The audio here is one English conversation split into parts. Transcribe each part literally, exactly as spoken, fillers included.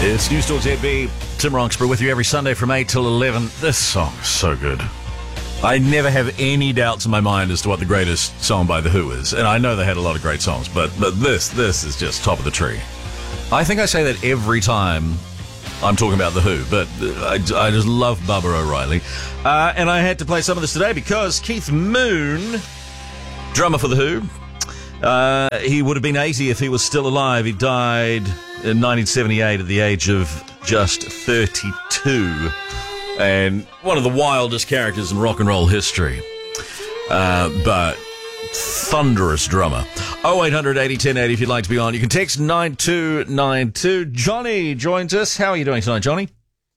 It's News Talk Z B. Tim Roxburgh with you every Sunday from eight till eleven. This song is so good. I never have any doubts in my mind as to what the greatest song by The Who is. And I know they had a lot of great songs, but, but this, this is just top of the tree. I think I say that every time I'm talking about The Who, but I, I just love Baba O'Reilly. Uh, and I had to play some of this today because Keith Moon, drummer for The Who, uh, he would have been eighty if he was still alive. He died in nineteen seventy-eight at the age of just thirty-two. And one of the wildest characters in rock and roll history. Uh, but thunderous drummer. oh eight hundred eighty ten eighty if you'd like to be on. You can text nine two nine two. Johnny joins us. How are you doing tonight, Johnny?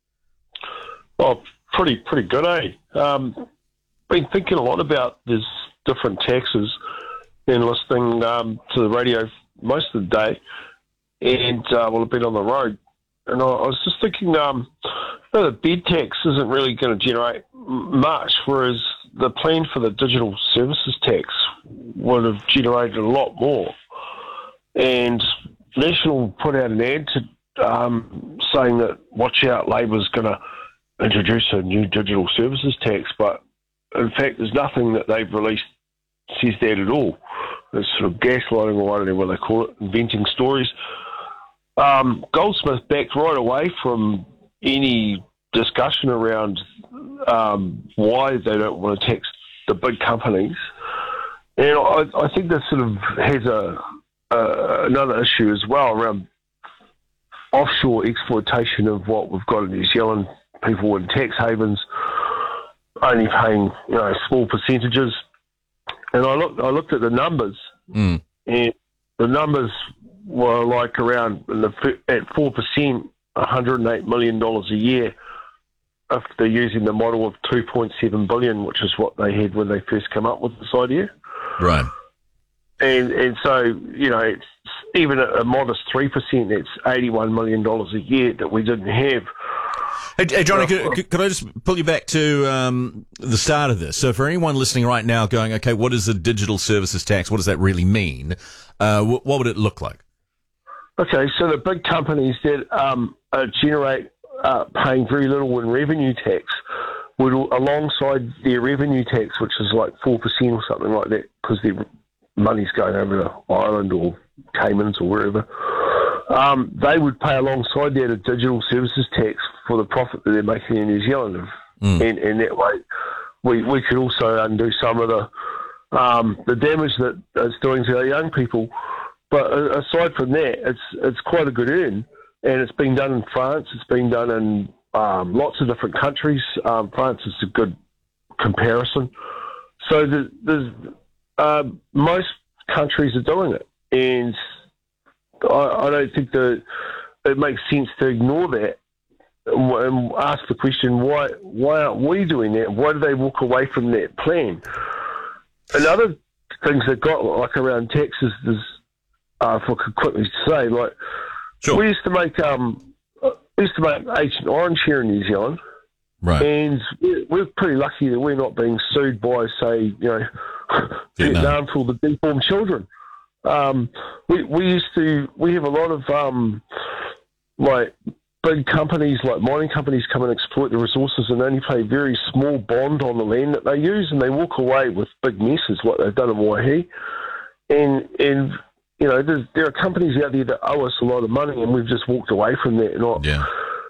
Oh, pretty pretty good, eh? Um, been thinking a lot about these different taxes and listening um, to the radio most of the day. And, uh, well, I've been on the road. And I, I was just thinking, um, you know, the bed tax isn't really going to generate much, whereas the plan for the digital services tax would have generated a lot more. And National put out an ad to, um, saying that, watch out, Labor's going to introduce a new digital services tax, but in fact there's nothing that they've released says that at all. It's sort of gaslighting, or I don't know what they call it, inventing stories. Um, Goldsmith backed right away from any discussion around um, why they don't want to tax the big companies. And I, I think that sort of has a, a another issue as well around offshore exploitation of what we've got in New Zealand, people in tax havens only paying, you know, small percentages. And I looked, I looked at the numbers, mm. and the numbers were like around in the, at four percent, one hundred eight million dollars a year if they're using the model of two point seven billion dollars, which is what they had when they first came up with this idea. Right. And and so, you know, it's even a, a modest three percent, it's eighty-one million dollars a year that we didn't have. Hey, hey Johnny, could, could I just pull you back to um, the start of this? So for anyone listening right now going, okay, what is a digital services tax? What does that really mean? Uh, what, what would it look like? Okay, so the big companies that um, uh, generate uh, paying very little in revenue tax would, alongside their revenue tax, which is like four percent or something like that, because their money's going over to Ireland or Caymans or wherever, um, they would pay alongside that a digital services tax for the profit that they're making in New Zealand. Mm. And, and that way we, we could also undo some of the um, the damage that it's doing to our young people. But aside from that, it's it's quite a good earn, and it's been done in France. It's been done in um, lots of different countries. Um, France is a good comparison. So the, there's uh, most countries are doing it, and I, I don't think that it makes sense to ignore that and, and ask the question, why why aren't we doing that? Why do they walk away from that plan? And other things that got like around taxes is. Uh, if I could quickly say, like, sure. we used to make um, we used to make Agent Orange here in New Zealand, right? And we're, we're pretty lucky that we're not being sued by, say, you know, Vietnam for the deformed children. Um, we we used to we have a lot of um, like big companies, like mining companies, come and exploit the resources and only pay a very small bond on the land that they use, and they walk away with big messes like they've done in Waihi, and and. You know, there are companies out there that owe us a lot of money, and we've just walked away from that. And I, yeah,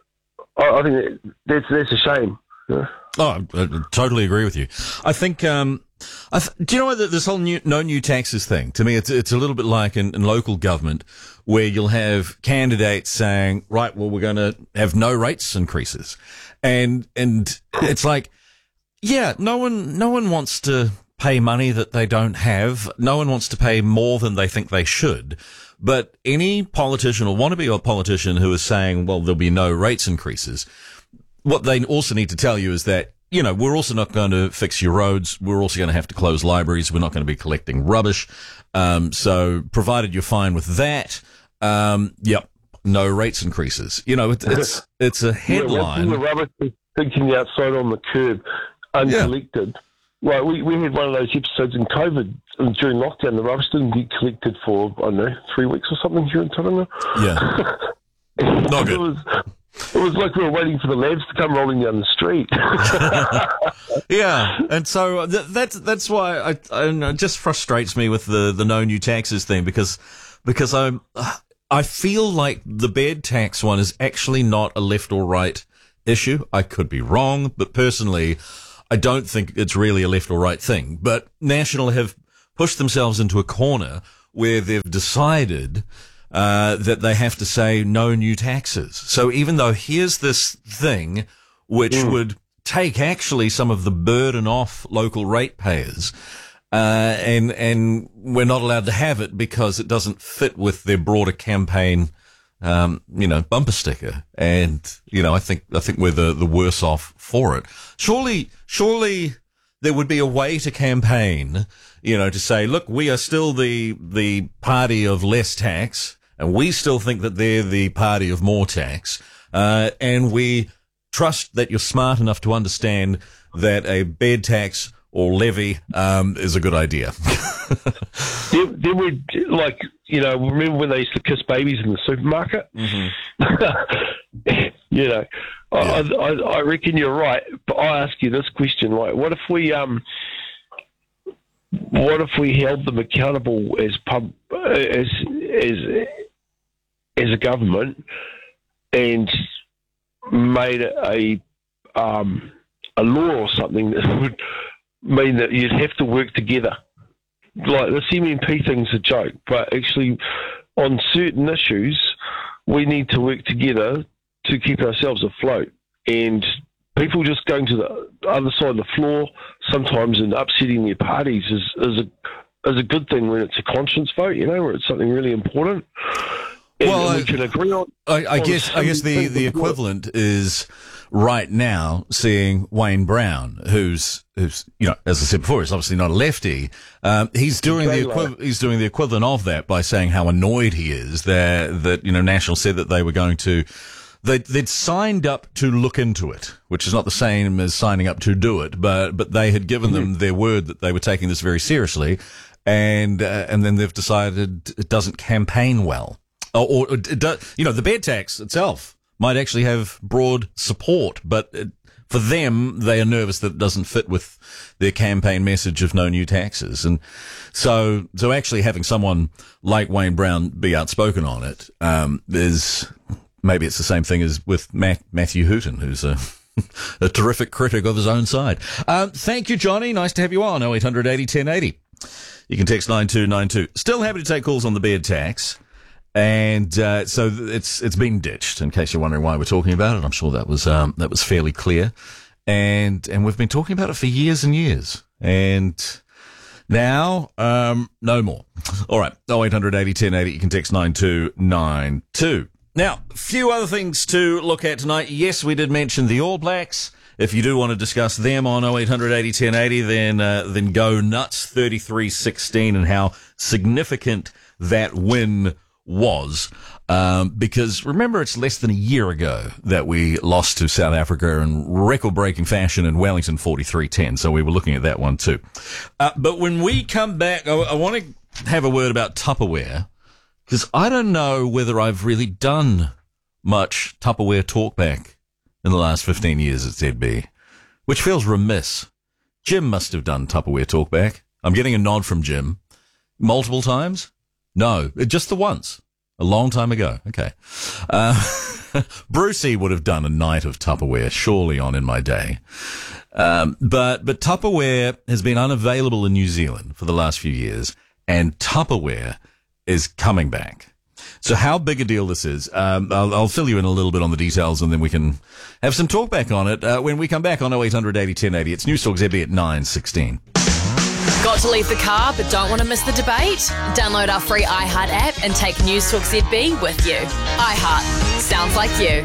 I, I think that, that's that's a shame. Yeah. Oh, I, I totally agree with you. I think. Um, I th- do you know what this whole new, no new taxes thing? To me, it's it's a little bit like in, in local government, where you'll have candidates saying, "Right, well, we're going to have no rates increases," and and it's like, yeah, no one no one wants to pay money that they don't have. No one wants to pay more than they think they should. But any politician or wannabe politician who is saying, well, there'll be no rates increases, what they also need to tell you is that, you know, we're also not going to fix your roads. We're also going to have to close libraries. We're not going to be collecting rubbish. Um, so provided you're fine with that, um, yep, no rates increases. You know, it, it's, it's a headline. Yeah, the rubbish is thinking outside on the curb, uncollected. Yeah. Well, we, we had one of those episodes in COVID during lockdown. The rubbish didn't get collected for, I don't know, three weeks or something here in Tauranga. Yeah. Not good. It was, it was like we were waiting for the lads to come rolling down the street. Yeah, and so th- that's that's why I, I it just frustrates me with the, the no new taxes thing because because I'm I feel like the bed tax one is actually not a left or right issue. I could be wrong, but personally, I don't think it's really a left or right thing. But National have pushed themselves into a corner where they've decided uh, that they have to say no new taxes. So even though here's this thing which mm. would take actually some of the burden off local ratepayers, uh, and, and we're not allowed to have it because it doesn't fit with their broader campaign, um, you know, bumper sticker. And, you know, I think, I think we're the, the worse off for it. Surely, surely there would be a way to campaign, you know, to say, look, we are still the, the party of less tax and we still think that they're the party of more tax. Uh, and we trust that you're smart enough to understand that a bed tax or levy um, is a good idea. then, then we like, you know, remember when they used to kiss babies in the supermarket? Mm-hmm. you know, yeah. I, I, I reckon you're right. But I ask you this question: like, what if we, um, what if we held them accountable as pub, as as as a government, and made a um, a law or something that would mean that you'd have to work together. Like the C M P thing's a joke, but actually on certain issues we need to work together to keep ourselves afloat. And people just going to the other side of the floor sometimes and upsetting their parties is, is a is a good thing when it's a conscience vote, you know, where it's something really important. And, well, and we can agree on. I, I on guess I guess the, the equivalent is right now seeing Wayne Brown, who's who's you know, as I said before, is obviously not a lefty. Um, he's doing the equi- he's doing the equivalent of that by saying how annoyed he is that that you know National said that they were going to. They, they'd signed up to look into it, which is not the same as signing up to do it, but but they had given them their word that they were taking this very seriously, and uh, and then they've decided it doesn't campaign well. Or, or it do, you know, the bed tax itself might actually have broad support, but it, for them, they are nervous that it doesn't fit with their campaign message of no new taxes. And so, so actually having someone like Wayne Brown be outspoken on it, um, is, maybe it's the same thing as with Matt, Matthew Hooton, who's a, a terrific critic of his own side. Um, thank you, Johnny. Nice to have you on. oh eight hundred eighty ten eighty. You can text nine two nine two. Still happy to take calls on the bed tax. And uh, so it's it's been ditched. In case you're wondering why we're talking about it, I'm sure that was um, that was fairly clear. And and we've been talking about it for years and years. And now, um, no more. All right, oh eight hundred eighty ten eighty. You can text nine two nine two. Now, a few other things to look at tonight. Yes, we did mention the All Blacks. If you do want to discuss them on oh eight hundred eighty ten eighty, then uh, then go nuts. thirty-three sixteen and how significant that win was, um, because remember it's less than a year ago that we lost to South Africa in record-breaking fashion in Wellington forty-three ten, so we were looking at that one too. Uh, but when we come back, I, I want to have a word about Tupperware, because I don't know whether I've really done much Tupperware talkback in the last fifteen years at Z B, which feels remiss. Jim must have done Tupperware talkback. I'm getting a nod from Jim. Multiple times? No, just the once. A long time ago. Okay. Uh, Brucey would have done a night of Tupperware, surely on In My Day. Um, but, but Tupperware has been unavailable in New Zealand for the last few years, and Tupperware is coming back. So how big a deal this is, um, I'll, I'll fill you in a little bit on the details, and then we can have some talk back on it uh, when we come back on oh eight hundred eighty ten eighty. It's Newstalk Z B at nine sixteen. Got to leave the car but don't want to miss the debate? Download our free iHeart app and take Newstalk Z B with you. iHeart. Sounds like you.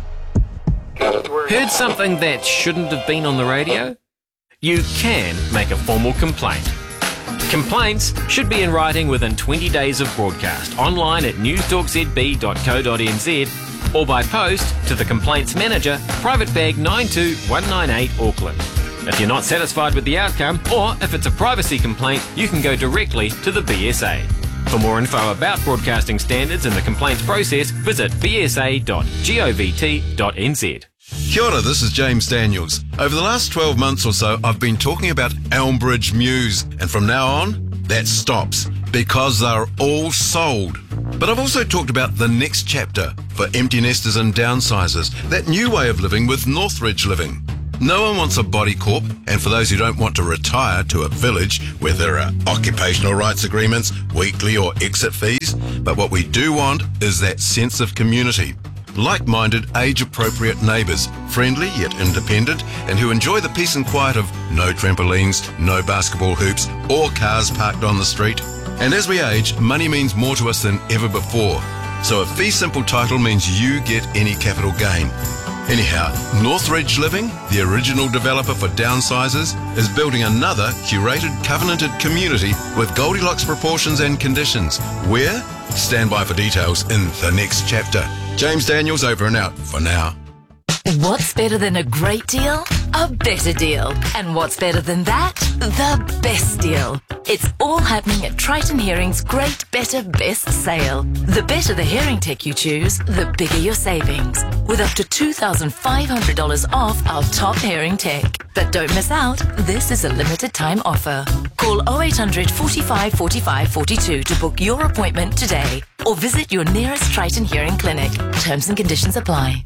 Heard something that shouldn't have been on the radio? You can make a formal complaint. Complaints should be in writing within twenty days of broadcast, online at newstalk z b dot co dot n z or by post to the Complaints Manager, Private Bag nine two one nine eight, Auckland. If you're not satisfied with the outcome, or if it's a privacy complaint, you can go directly to the B S A. For more info about broadcasting standards and the complaints process, visit b s a dot govt dot n z. Kia ora, this is James Daniels. Over the last twelve months or so, I've been talking about Elmbridge Mews, and from now on, that stops, because they're all sold. But I've also talked about the next chapter for empty nesters and downsizers, that new way of living with Northridge Living. No one wants a body corp, and for those who don't want to retire to a village where there are occupational rights agreements, weekly or exit fees, but what we do want is that sense of community. Like-minded, age-appropriate neighbours, friendly yet independent, and who enjoy the peace and quiet of no trampolines, no basketball hoops, or cars parked on the street. And as we age, money means more to us than ever before. So a fee simple title means you get any capital gain. Anyhow, Northridge Living, the original developer for downsizers, is building another curated, covenanted community with Goldilocks proportions and conditions. Where? Stand by for details in the next chapter. James Daniels, over and out for now. What's better than a great deal? A better deal. And what's better than that? The best deal. It's all happening at Triton Hearing's Great Better Best Sale. The better the hearing tech you choose, the bigger your savings. With up to two thousand five hundred dollars off our top hearing tech. But don't miss out, this is a limited time offer. Call oh eight hundred, forty-five, forty-five, forty-two to book your appointment today. Or visit your nearest Triton Hearing clinic. Terms and conditions apply.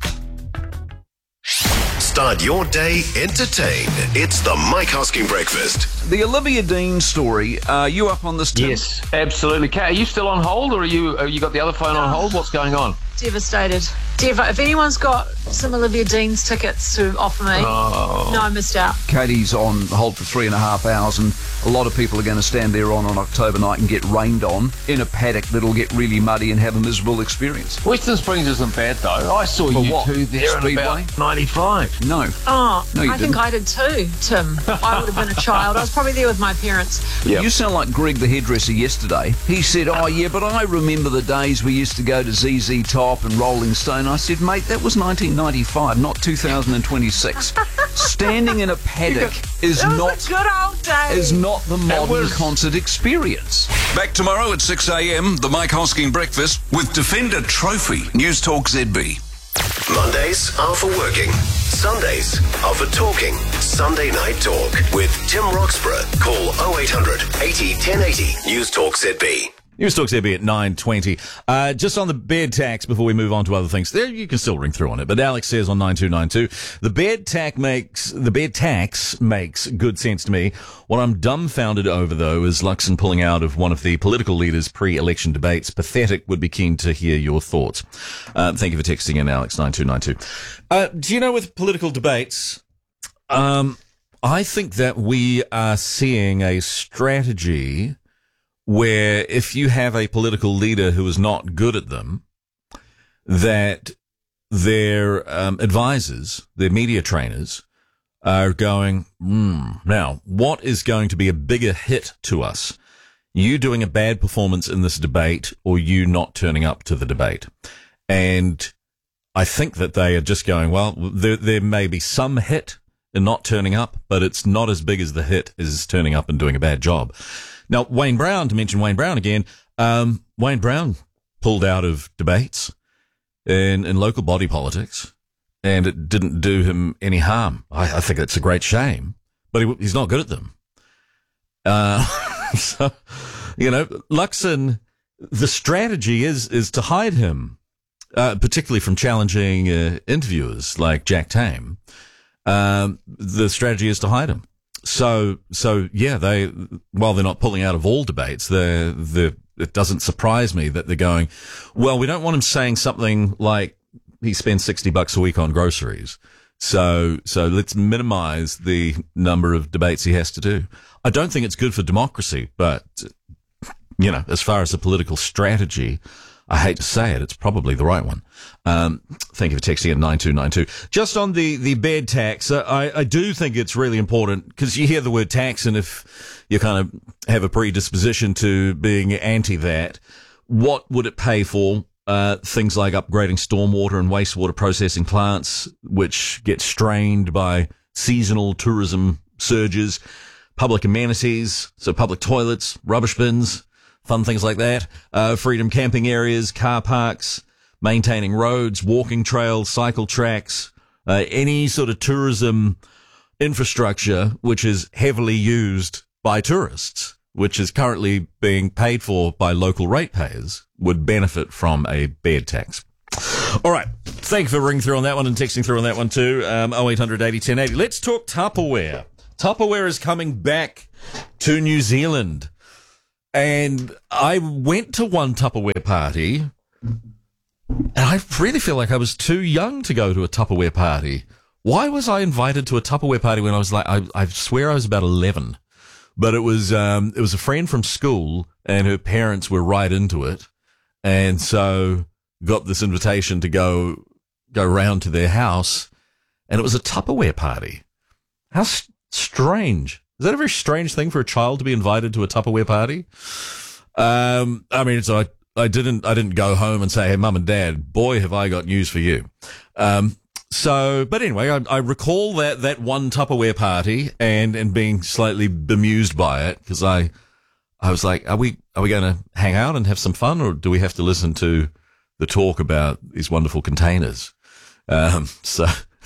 Start your day entertained. It's the Mike Hosking Breakfast. The Olivia Dean story, are you up on this, Tim? Yes, absolutely. Kat, are you still on hold, or are you, are you got the other phone on hold? What's going on? Devastated. Dev- if anyone's got some Olivia Dean's tickets to offer me, Oh. no, I missed out. Katie's on hold for three and a half hours, and a lot of people are going to stand there on on October night and get rained on in a paddock that'll get really muddy and have a miserable experience. Western Springs isn't bad, though. I saw For you what? two there in Speedway? about ninety-five. No. Oh, No, you I think didn't. I did too, Tim. I would have been a child. I was probably there with my parents. Yep. You sound like Greg the hairdresser yesterday. He said, oh yeah, but I remember the days we used to go to Z Z Top and Rolling Stone. I said, mate, that was nineteen ninety-five, not two thousand twenty-six. Standing in a paddock is It was not a good old day. is not the modern was- concert experience. Back tomorrow at six a.m, the Mike Hosking Breakfast with Defender Trophy, News Talk Z B. Mondays are for working. Sundays are for talking. Sunday Night Talk with Tim Roxburgh. Call oh eight hundred, eighty, ten eighty. News Talk Z B. News Talk Z B at nine twenty. Uh, just on the bed tax before we move on to other things. There, you can still ring through on it. But Alex says on nine two nine two, the bed tax makes, the bed tax makes good sense to me. What I'm dumbfounded over, though, is Luxon pulling out of one of the political leaders' pre-election debates. Pathetic. Would be keen to hear your thoughts. Uh, thank you for texting in, Alex, nine two nine two. Uh, do you know with political debates, um, I think that we are seeing a strategy where if you have a political leader who is not good at them, that their um, advisors, their media trainers, are going, mm, now, what is going to be a bigger hit to us? You doing a bad performance in this debate or you not turning up to the debate? And I think that they are just going, well, there, there may be some hit in not turning up, but it's not as big as the hit as turning up and doing a bad job. Now, Wayne Brown, to mention Wayne Brown again, um, Wayne Brown pulled out of debates in, in local body politics, and it didn't do him any harm. I, I think it's a great shame, but he, he's not good at them. Uh, so, you know, Luxon, the strategy is, is to hide him, uh, particularly from challenging uh, interviewers like Jack Tame. Um, the strategy is to hide him. So, so yeah, they, while they're not pulling out of all debates, they're, they're, it doesn't surprise me that they're going, well, we don't want him saying something like he spends sixty bucks a week on groceries. So, so let's minimize the number of debates he has to do. I don't think it's good for democracy, but, you know, as far as the political strategy, I hate to say it, it's probably the right one. Um, thank you for texting at nine two nine two. Just on the, the bed tax, uh, I, I do think it's really important because you hear the word tax, and if you kind of have a predisposition to being anti that, what would it pay for? Uh, things like upgrading stormwater and wastewater processing plants, which get strained by seasonal tourism surges, public amenities, so public toilets, rubbish bins, fun things like that. Uh, freedom camping areas, car parks, maintaining roads, walking trails, cycle tracks, uh, any sort of tourism infrastructure which is heavily used by tourists, which is currently being paid for by local ratepayers, would benefit from a bed tax. All right. Thank you for ringing through on that one and texting through on that one too. Um, oh eight hundred eighty ten eighty. Let's talk Tupperware. Tupperware is coming back to New Zealand. And I went to one Tupperware party, and I really feel like I was too young to go to a Tupperware party. Why was I invited to a Tupperware party when I was like, I, I swear I was about eleven. But it was, um, it was a friend from school, and her parents were right into it. And so got this invitation to go, go round to their house, and it was a Tupperware party. How s- strange. Is that a very strange thing for a child to be invited to a Tupperware party? Um, I mean, so I, I didn't, I didn't go home and say, hey, mum and dad, boy, have I got news for you. Um, so, but anyway, I, I recall that, that one Tupperware party and, and being slightly bemused by it, because I, I was like, are we, are we going to hang out and have some fun, or do we have to listen to the talk about these wonderful containers? Um, so,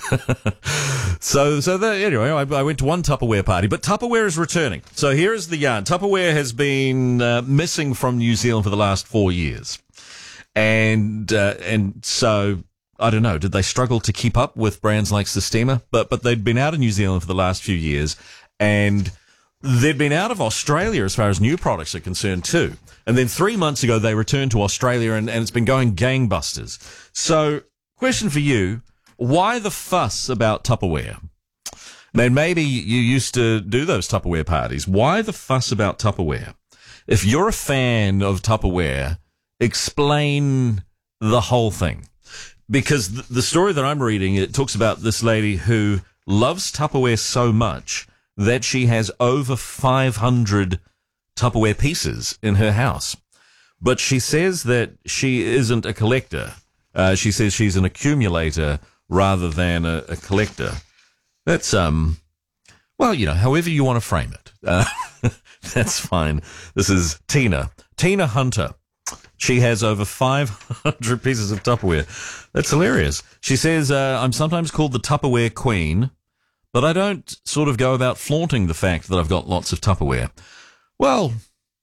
so, so that, anyway, I, I went to one Tupperware party, but Tupperware is returning. So here is the yarn. Tupperware has been uh, missing from New Zealand for the last four years. And, uh, and so, I don't know, did they struggle to keep up with brands like Systema? But, but they'd been out of New Zealand for the last few years, and they'd been out of Australia as far as new products are concerned too. And then three months ago, they returned to Australia, and, and it's been going gangbusters. So, question for you, why the fuss about Tupperware? Man, maybe you used to do those Tupperware parties. Why the fuss about Tupperware? If you're a fan of Tupperware, explain the whole thing. Because the, the story that I'm reading, it talks about this lady who loves Tupperware so much that she has over five hundred Tupperware pieces in her house. But she says that she isn't a collector. Uh, she says she's an accumulator rather than a, a collector. That's, um, well, you know, however you want to frame it. Uh, that's fine. This is Tina. Tina Hunter. She has over five hundred pieces of Tupperware. That's hilarious. She says, uh, I'm sometimes called the Tupperware Queen, but I don't sort of go about flaunting the fact that I've got lots of Tupperware. Well,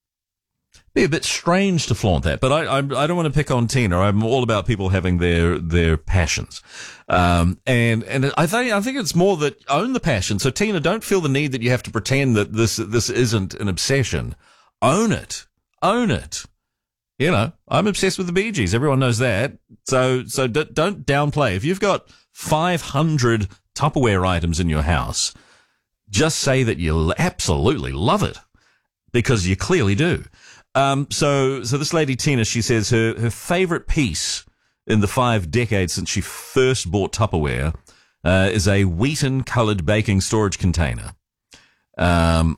be a bit strange to flaunt that, but I, I, I don't want to pick on Tina. I'm all about people having their, their passions. Um, and, and I think, I think it's more that own the passion. So Tina, don't feel the need that you have to pretend that this, this isn't an obsession. Own it. Own it. You know, I'm obsessed with the Bee Gees. Everyone knows that. So, so d- don't downplay. If you've got five hundred Tupperware items in your house, just say that you absolutely love it, because you clearly do. Um, so, so this lady, Tina, she says her, her favorite piece in the five decades since she first bought Tupperware, uh, is a Wheaton colored baking storage container. Um,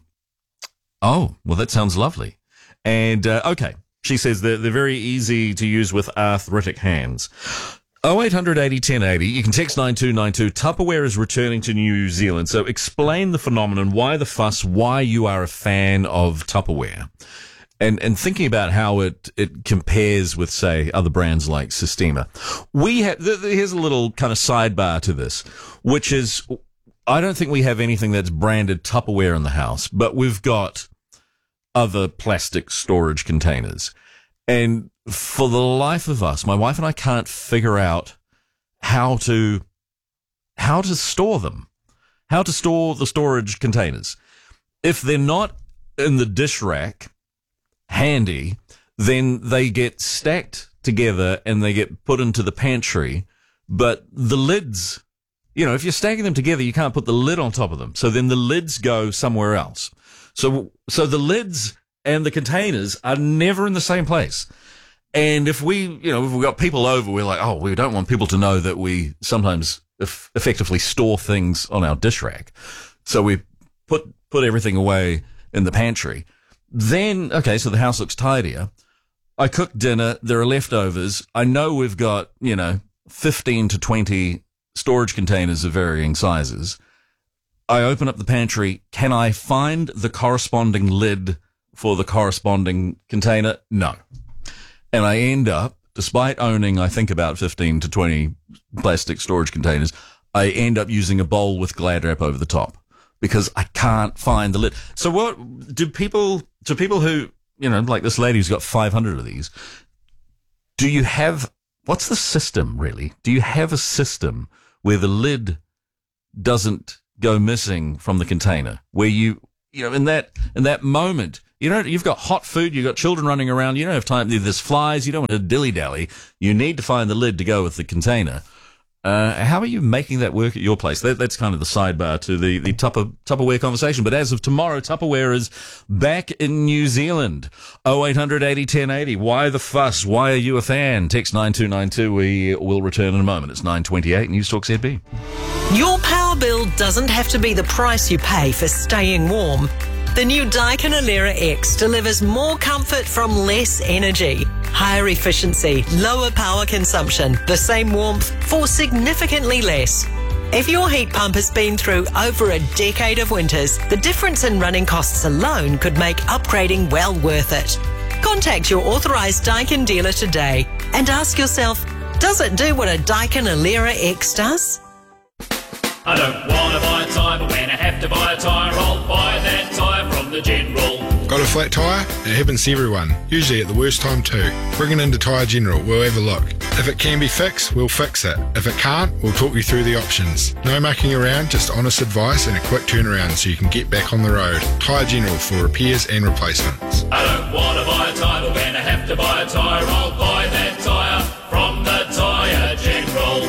oh, well, that sounds lovely. And, uh, okay. She says they're, they're very easy to use with arthritic hands. oh eight hundred eighty ten eighty. You can text nine two nine two. Tupperware is returning to New Zealand. So explain the phenomenon, why the fuss, why you are a fan of Tupperware. And, and thinking about how it, it compares with, say, other brands like Systema. We have, th- th- here's a little kind of sidebar to this, which is, I don't think we have anything that's branded Tupperware in the house, but we've got other plastic storage containers. And for the life of us, my wife and I can't figure out how to, how to store them, how to store the storage containers. If they're not in the dish rack handy, then they get stacked together and they get put into the pantry. But the lids, you know, if you're stacking them together, you can't put the lid on top of them. So then the lids go somewhere else. So, so the lids and the containers are never in the same place. And if we, you know, if we've got people over, we're like, oh, we don't want people to know that we sometimes eff- effectively store things on our dish rack. So we put, put everything away in the pantry. Then, okay, so the house looks tidier. I cook dinner. There are leftovers. I know we've got, you know, fifteen to twenty storage containers of varying sizes. I open up the pantry. Can I find the corresponding lid for the corresponding container? No. And I end up, despite owning, I think, about fifteen to twenty plastic storage containers, I end up using a bowl with Glad wrap over the top because I can't find the lid. So what do people, to people who, you know, like this lady who's got five hundred of these, do you have, what's the system really? Do you have a system where the lid doesn't go missing from the container, where you, you know, in that, in that moment, you know, you've got hot food, you've got children running around, you don't have time, there's flies, you don't want to dilly-dally, you need to find the lid to go with the container. Uh, how are you making that work at your place? That, that's kind of the sidebar to the, the Tupper, Tupperware conversation. But as of tomorrow, Tupperware is back in New Zealand. oh eight hundred eighty ten eighty. Why the fuss? Why are you a fan? Text nine two nine two. We will return in a moment. It's nine twenty-eight, News Talk Z B. Your power bill doesn't have to be the price you pay for staying warm. The new Daikin Alera X delivers more comfort from less energy, higher efficiency, lower power consumption, the same warmth for significantly less. If your heat pump has been through over a decade of winters, the difference in running costs alone could make upgrading well worth it. Contact your authorised Daikin dealer today and ask yourself, does it do what a Daikin Alera X does? I don't want to buy a tyre, but when I have to buy a tyre, I'll buy that tyre from the General. Got a flat tyre? It happens to everyone, usually at the worst time too. Bring it into Tyre General, we'll have a look. If it can be fixed, we'll fix it. If it can't, we'll talk you through the options. No mucking around, just honest advice and a quick turnaround so you can get back on the road. Tyre General for repairs and replacements. I don't want to buy a tyre, but when I have to buy a tyre, I'll buy that tyre from the Tyre General.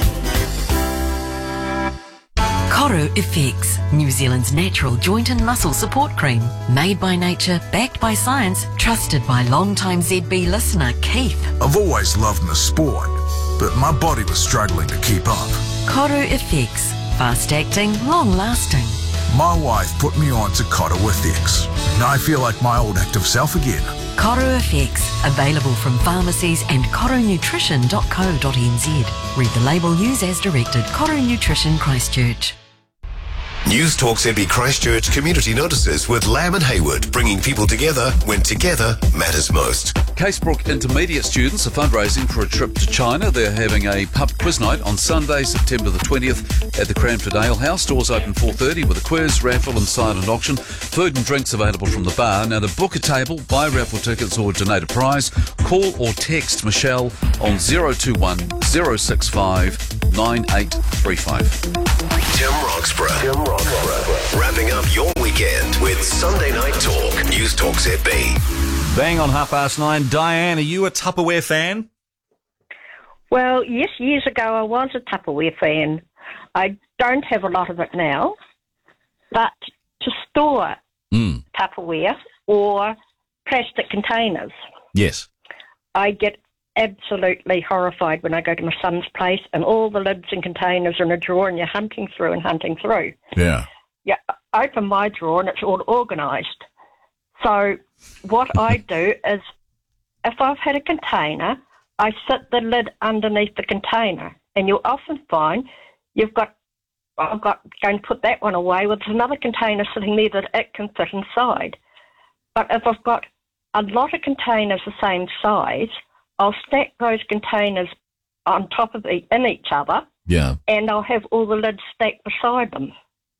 Coro Effects, New Zealand's natural joint and muscle support cream. Made by nature, backed by science, trusted by long-time Z B listener Keith. I've always loved my sport, but my body was struggling to keep up. Coro Effects, fast-acting, long-lasting. My wife put me on to Coro Effects, and I feel like my old active self again. Coro Effects, available from pharmacies and coro nutrition dot co dot n z. Read the label, use as directed. Coro Nutrition Christchurch. News Talk Z B Christchurch community notices with Lamb and Hayward, bringing people together when together matters most. Casebrook Intermediate students are fundraising for a trip to China. They're having a pub quiz night on Sunday, September the twentieth at the Crampton Ale House. Doors open four thirty with a quiz, raffle and silent auction. Food and drinks available from the bar. Now to book a table, buy raffle tickets or donate a prize, call or text Michelle on zero two one zero six five nine eight three five. Tim Roxburgh. Tim Roxburgh. Wrapping up your weekend with Sunday Night Talk. News Talk Z B. Bang on half past nine. Diane, are you a Tupperware fan? Well, yes, years ago I was a Tupperware fan. I don't have a lot of it now, but to store mm. Tupperware or plastic containers, yes, I get absolutely horrified when I go to my son's place and all the lids and containers are in a drawer and you're hunting through and hunting through. Yeah. Yeah, I open my drawer and it's all organised. So what I do is if I've had a container, I sit the lid underneath the container and you'll often find you've got, I've got going to put that one away with another container sitting there that it can fit inside. But if I've got a lot of containers the same size, I'll stack those containers on top of the, in each other. Yeah. And I'll have all the lids stacked beside them.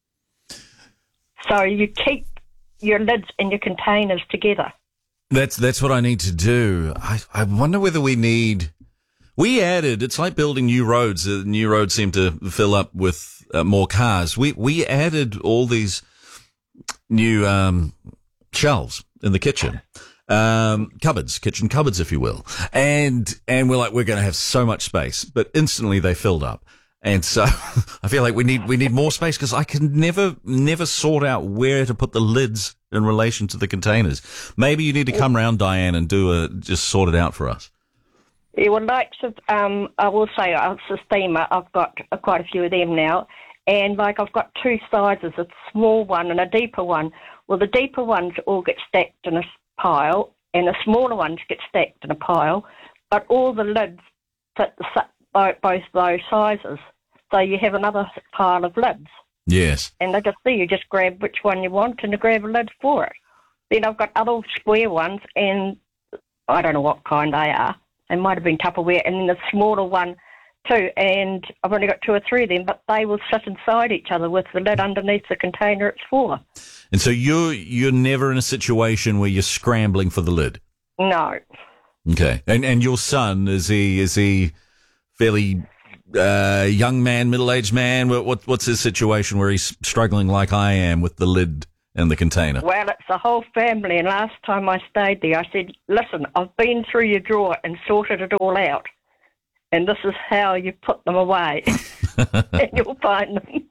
So you keep your lids and your containers together. That's that's what I need to do. I, I wonder whether we need... We added, it's like building new roads. Uh, new roads seem to fill up with uh, more cars. We we added all these new um, shelves in the kitchen. Um, cupboards, kitchen cupboards, if you will. And, and we're like, we're going to have so much space, but instantly they filled up. And so I feel like we need, we need more space because I can never, never sort out where to put the lids in relation to the containers. Maybe you need to come round, Diane, and do a, just sort it out for us. Yeah, well, likes of, um, I will say, uh, Systema, I've got uh, quite a few of them now. And like I've got two sizes, a small one and a deeper one. Well, the deeper ones all get stacked in a pile and the smaller ones get stacked in a pile, but all the lids fit the, both those sizes. So you have another pile of lids. Yes. And I just see you just grab which one you want and you grab a lid for it. then I've got other square ones, and I don't know what kind they are. They might have been Tupperware, and then the smaller one too. And I've only got two or three of them, but they will sit inside each other with the lid underneath the container it's for. And so you're you're never in a situation where you're scrambling for the lid. No. Okay. And and your son, is he is he fairly uh, young man, middle aged man? What, what what's his situation where he's struggling like I am with the lid and the container? Well, it's the whole family, and last time I stayed there, I said, listen, I've been through your drawer and sorted it all out, and this is how you put them away, and you'll find them.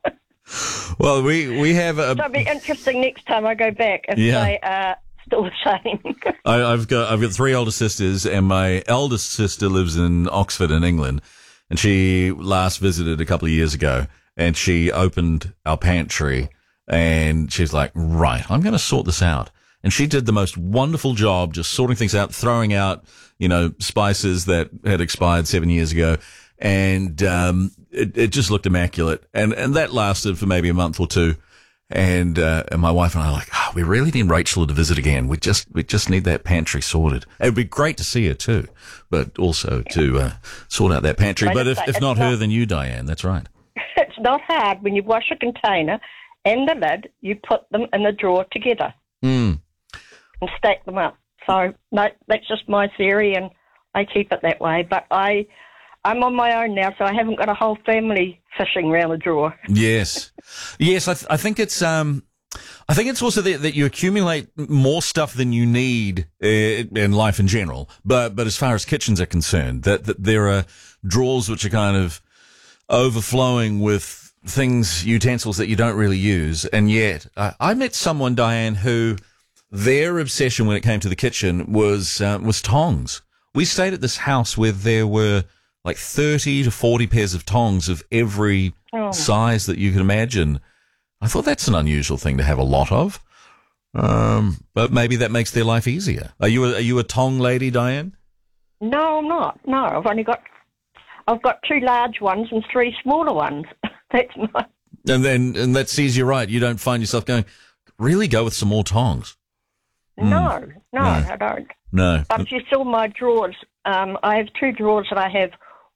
Well, we, we have a... So it'll be interesting next time I go back if Yeah. they are still the same. I, I've got I've got three older sisters, and my eldest sister lives in Oxford in England, and she last visited a couple of years ago, and she opened our pantry, and she's like, right, I'm going to sort this out. And she did the most wonderful job just sorting things out, throwing out, you know, spices that had expired seven years ago. And um, it, it just looked immaculate. And and that lasted for maybe a month or two. And uh, and my wife and I are like, oh, we really need Rachel to visit again. We just we just need that pantry sorted. It would be great to see her too, but also to uh, sort out that pantry. Right, But if, it's- if it's not her, not- then you, Diane. That's right. It's not hard. When you wash a container and the lid, you put them in the drawer together Mm. and stack them up. So no, that's just my theory, and I keep it that way. But I, I'm on my own now, so I haven't got a whole family fishing around the drawer. Yes, yes. I, th- I think it's um, I think it's also that, that you accumulate more stuff than you need uh, in life in general. But but as far as kitchens are concerned, that, that there are drawers which are kind of overflowing with things, utensils that you don't really use. And yet, uh, I met someone, Diane, who their obsession when it came to the kitchen was uh, was tongs. We stayed at this house where there were like thirty to forty pairs of tongs of every Oh. size that you can imagine. I thought that's an unusual thing to have a lot of. Um, but maybe that makes their life easier. Are you a, are you a tong lady, Diane? No, I'm not. No, I've only got, I've got two large ones and three smaller ones. That's my. And then, and that sees you right. You don't find yourself going, really go with some more tongs. No, no, No. I don't. No. But if you saw my drawers, um, I have two drawers that I have.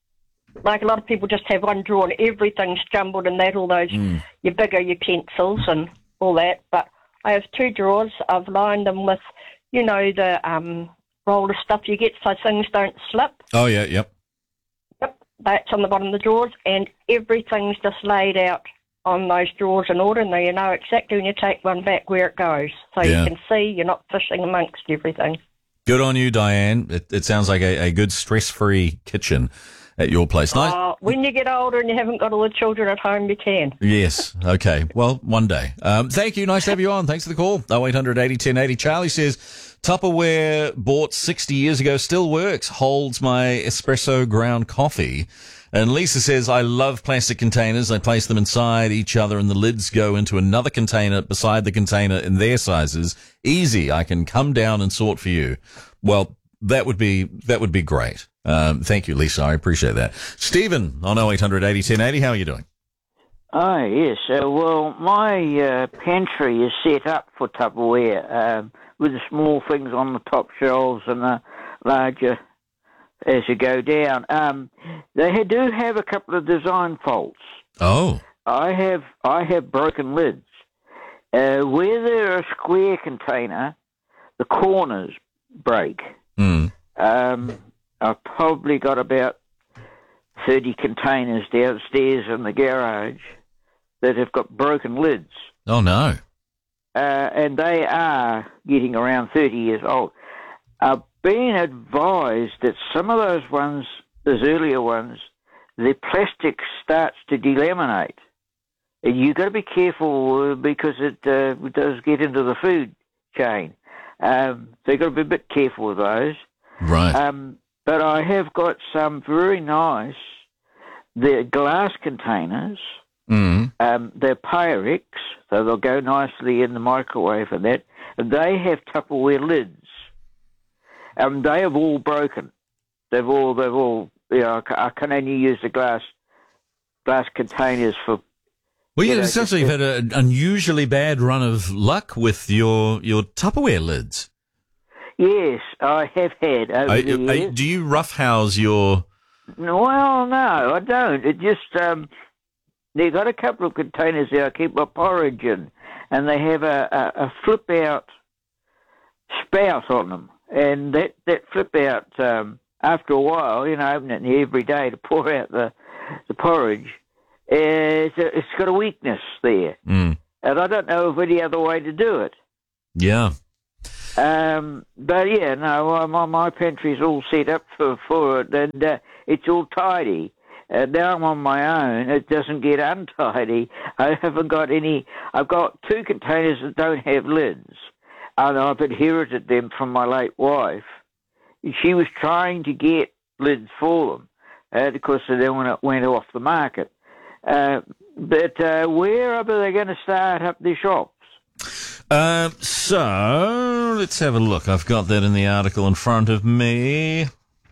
Like a lot of people just have one drawer and everything's jumbled in that, all those Mm. your bigger utensils and all that. But I have two drawers. I've lined them with, you know, the um, roller stuff you get so things don't slip. Oh, yeah, yep. Yep, that's on the bottom of the drawers, and everything's just laid out on those drawers in order, and then you know exactly when you take one back where it goes. So Yeah. you can see you're not fishing amongst everything. Good on you, Diane. It, it sounds like a, a good stress-free kitchen at your place. Nice. Uh, when you get older and you haven't got all the children at home, you can. Yes. Okay. Well, one day. Um, thank you. Nice to have you on. Thanks for the call. oh eight hundred eighty ten eighty. Charlie says, Tupperware bought sixty years ago still works, holds my espresso ground coffee. And Lisa says, I love plastic containers. I place them inside each other and the lids go into another container beside the container in their sizes. Easy. I can come down and sort for you. Well, that would be, that would be great. Um, thank you, Lisa. I appreciate that. Stephen on oh eight hundred eighty ten eighty. How are you doing? Oh, yes. Uh, well, my uh, pantry is set up for Tupperware um, with the small things on the top shelves and the larger as you go down. Um, they do have a couple of design faults. Oh. I have I have broken lids. Uh, where they're a square container, the corners break. Mm. Um, I've probably got about thirty containers downstairs in the garage that have got broken lids. Oh, no. Uh, and they are getting around thirty years old. I've been advised that some of those ones, those earlier ones, the plastic starts to delaminate. And you've got to be careful uh, because it uh, does get into the food chain. Um, so you've got to be a bit careful with those. Right. Um, but I have got some very nice, they're glass containers. Mm. Um, they're Pyrex, so they'll go nicely in the microwave and that. And they have Tupperware lids. Um, they have all broken. They've all, they've all, you know, I ca- I can only use the glass, glass containers for Well, yeah, You know, it sounds like you've had an unusually bad run of luck with your your Tupperware lids. Yes, I have had over Are- the are- years. do you roughhouse your... Well, no, I don't. It just, um, they've got a couple of containers there I keep my porridge in, and they have a, a, a flip-out spout on them. And that, that flip-out, um, after a while, you know, open it every day to pour out the, the porridge, it's, a, it's got a weakness there. Mm. And I don't know of any other way to do it. Yeah. Um, but yeah, no, uh, my, my pantry's all set up for, for it, and uh, it's all tidy. Uh, now I'm on my own, it doesn't get untidy. I haven't got any, I've got two containers that don't have lids, and I've inherited them from my late wife. She was trying to get lids for them, uh, because then when it went off the market. Uh, but uh, where are they going to start up their shops? Um, so, let's have a look. I've got that in the article in front of me.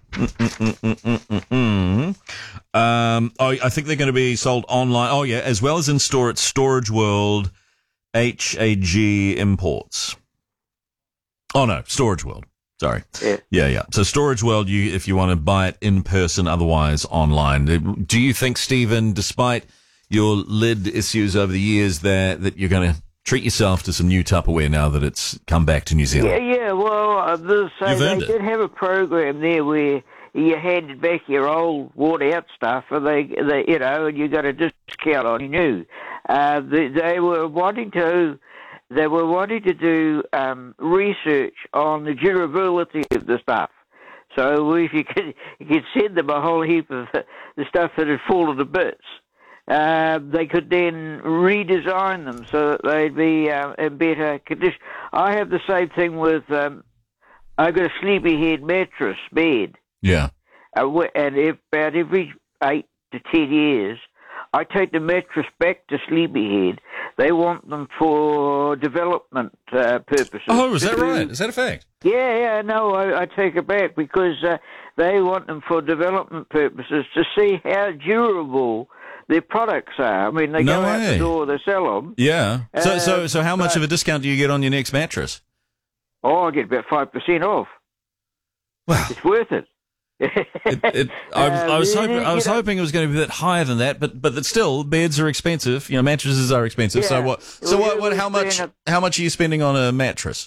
Mm-mm-mm-mm-mm-mm. Um, oh, I think they're going to be sold online. Oh, yeah, as well as in store at Storage World, H A G Imports. Oh, no, Storage World. Sorry. Yeah. yeah, yeah. So Storage World, you if you want to buy it in person, otherwise online. Do you think, Stephen, despite your lid issues over the years, that that you're going to treat yourself to some new Tupperware now that it's come back to New Zealand? Yeah, yeah. Well, uh, the, so You've they earned it. did have a program there where you handed back your old worn-out stuff, and they, they, you know, and you got a discount on your new. Uh, they, they were wanting to, they were wanting to do um, research on the durability of the stuff. So if you could, you could send them a whole heap of the stuff that had fallen to bits. Uh, they could then redesign them so that they'd be uh, in better condition. I have the same thing with, um, I've got a sleepyhead mattress bed. Yeah. Uh, wh- and if, about every eight to ten years, I take the mattress back to Sleepyhead. They want them for development uh, purposes. Oh, is that To- right? Is that a fact? Yeah, yeah, no, I, I take it back because uh, they want them for development purposes to see how durable their products are. I mean, they No go out way. the door, they sell them. Yeah. So, Uh, so, so how much but- of a discount do you get on your next mattress? Oh, I get about five percent off. Wow. It's worth it. It, I, I was Uh, hoping I was you know- hoping it was going to be a bit higher than that, but but that still beds are expensive. You know, mattresses are expensive. So Yeah. what? So We- what? What? we How much? spend How much are you spending on a mattress?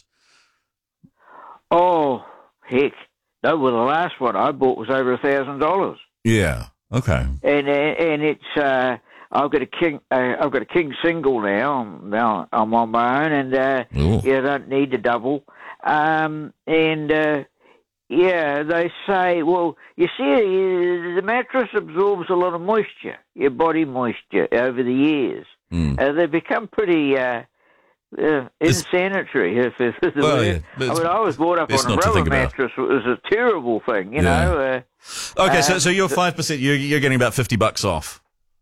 Oh, heck. No, well, the last one I bought was over a thousand dollars. Yeah. Okay. And and it's uh, I've got a king uh, I've got a king single now. I'm, now I'm on my own, and uh, Ooh. yeah, I don't need a double. Um, and uh, yeah, they say, well, you see, uh, the mattress absorbs a lot of moisture, your body moisture, over the years. Mm. Uh, they become pretty uh, uh, insanitary. If, if, if Well, I yeah, but mean, I was brought up it's on a not to rubber think about. mattress. It was a terrible thing, you Yeah. know. Uh, Okay. So um, so you're five percent. You're you're getting about fifty bucks off.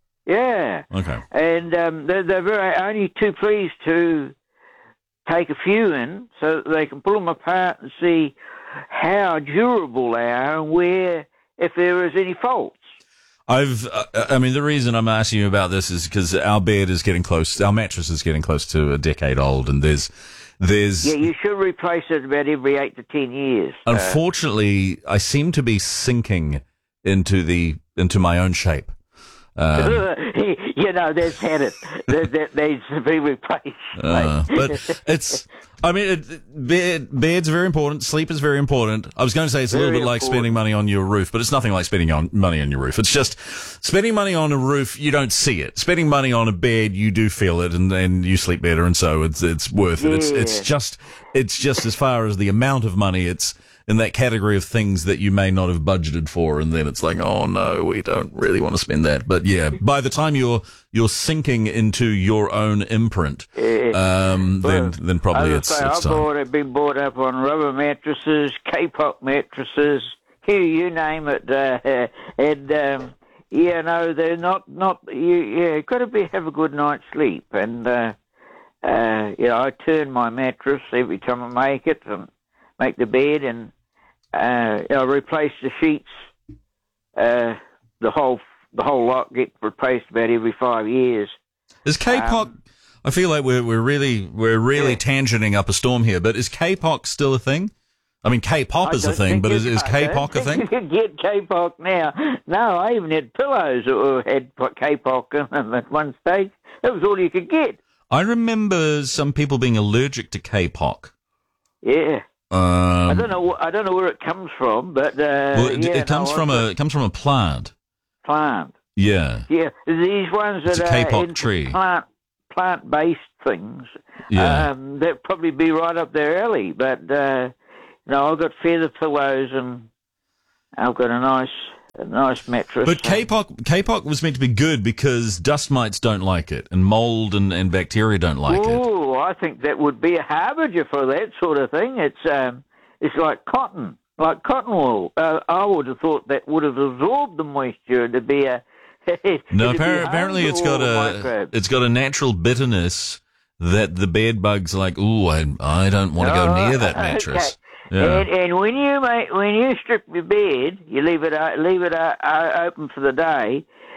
Yeah. Okay. And um, they're, they're very, only too pleased to take a few in so that they can pull them apart and see how durable they are and where, if there is any faults. I've, uh, I mean, the reason I'm asking you about this is because our bed is getting close, our mattress is getting close to a decade old, and there's, there's, Yeah, you should replace it about every eight to ten years. Uh, unfortunately, I seem to be sinking into the, into my own shape. Um, you know, that's had it. That, that needs to be replaced. Uh, mate. but it's, I mean, it, bed, bed's very important. Sleep is very important. I was going to say it's a little Very bit like important. spending money on your roof, but it's nothing like spending on money on your roof. It's just spending money on a roof, you don't see it. Spending money on a bed, you do feel it, and and you sleep better, and so it's it's worth it. It's it's Yeah. just it's just as far as the amount of money, it's in that category of things that you may not have budgeted for, and then it's like, oh no, we don't really want to spend that. But yeah, by the time you're you're sinking into your own imprint, um, then then probably As I it's say, it's I've time. bought, I've been brought up on rubber mattresses, K-pop mattresses, you, you name it, uh, and um, yeah, no, they're not not. You, yeah, got to be have a good night's sleep, and uh, uh, you know, I turn my mattress every time I make it, and make the bed, and uh, you know, replace the sheets. Uh, the whole the whole lot get replaced about every five years. Is K-pop? Um, I feel like we're we're really we're really yeah. tangenting up a storm here. But is K-pop still a thing? I mean, K-pop is a thing, but is, is K-pop a thing? You can get K-pop now. No, I even had pillows that had K-pop in them at one stage. That was all you could get. I remember some people being allergic to K-pop. Yeah. Um, I don't know. I don't know where it comes from, but uh, well, it, yeah, it comes no, from a it comes from a plant. Plant. Yeah. Yeah. These ones it's that a K-pop are in tree. plant plant-based things. Yeah. Um, that'd probably be right up their alley, but. Uh, No, I've got feather pillows and I've got a nice, a nice mattress. But K-pop, K-pop was meant to be good because dust mites don't like it, and mold and, and bacteria don't like Ooh, it. Oh, I think that would be a harbinger for that sort of thing. It's um, it's like cotton, like cotton wool. Uh, I would have thought that would have absorbed the moisture to be a. No, appar- apparently it's got a, microbes. it's got a natural bitterness that the bed bugs are like. Ooh, I, I don't want to go Oh, near that mattress. Okay. Yeah. And, and when you make, when you strip your bed, you leave it uh, leave it uh, uh, open for the day.